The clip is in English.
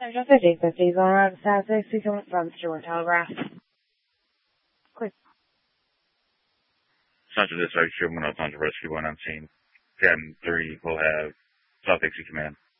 Central 5050, going around to South 6, coming from Stewart Telegraph. Quick. Central Dispatch 2, 1 Rescue 1 on scene. 10-3 will have South 60 Command.